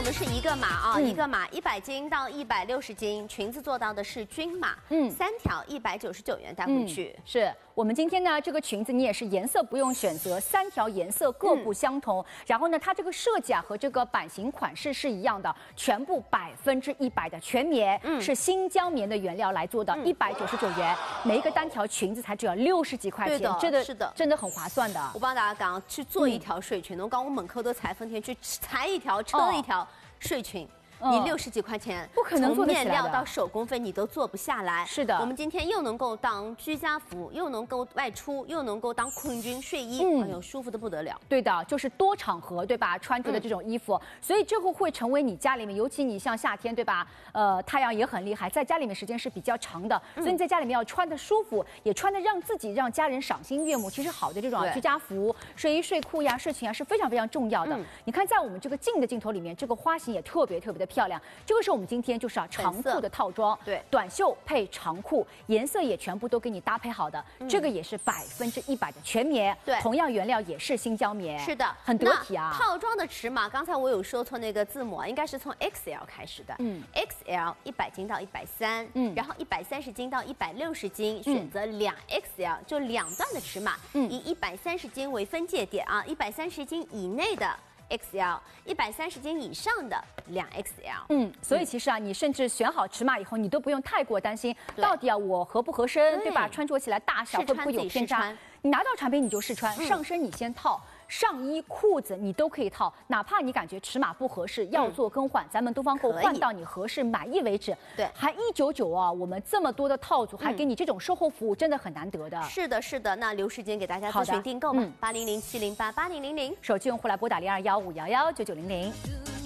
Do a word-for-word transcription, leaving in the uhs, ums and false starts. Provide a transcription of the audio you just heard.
们是一个码啊， 嗯、 一个码一百斤到一百六十斤，裙子做到的是均码， 嗯， 三条一百九十九元带回去。 嗯、是我们今天呢，这个裙子你也是颜色不用选择，三条颜色各不相同。嗯、然后呢，它这个设计啊和这个版型款式是一样的，全部百分之一百的全棉，嗯、是新疆棉的原料来做的，一百九十九元，每一个单条裙子才只要六十几块钱，真的是的， 真的很划算的。 我帮大家讲，去做一条睡裙，我讲我门口都裁缝店去裁一条、车一条睡裙。哦，你六十几块钱， 不可能做得起来的。 从面料到手工费你都做不下来。 是的， 我们今天又能够当居家服，又能够外出，又能够当困军睡衣， 嗯、 哎呦，舒服的不得了。 对的，就是多场合，对吧？穿着的这种衣服，嗯、所以这个会成为你家里面，尤其你像夏天，对吧？呃，太阳也很厉害，在家里面时间是比较长的，嗯、所以你在家里面要穿的舒服，也穿的让自己让家人赏心悦目。其实好的这种居家服、睡衣、睡裤呀、睡裙啊是非常非常重要的。嗯、你看，在我们这个近的镜头里面，这个花型也特别特别的漂亮。这个是我们今天就是啊长裤的套装， 对， 短袖配长裤，颜色也全部都给你搭配好的，嗯、这个也是百分之一百的全棉， 对， 同样原料也是新疆棉， 是的， 很得体啊。 套装的尺码，刚才我有说错那个字母啊，应该是从 X L 开始的，嗯 ，X L 一百斤到一百三，嗯，然后一百三十斤到一百六十斤，嗯、选择两 X L 就两段的尺码，嗯，以一百三十斤为分界点啊，一百三十斤以内的。X L 一百三十斤以上的两 X L， 嗯，所以其实啊，你甚至选好尺码以后，你都不用太过担心到底啊我合不合身，对吧？穿着起来大小会不会有偏差？你拿到产品你就试穿，上身你先套。上衣、裤子你都可以套，哪怕你感觉尺码不合适，要做更换，嗯、咱们东方购换到你合适、满意为止。 对， 还一九九啊，我们这么多的套组，还给你这种售后服务，真的很难得的。 是的，是的。那留时间给大家咨询订购吧，八零零七零八八零零零， 手机用户来拨打零二幺五幺幺九九零零。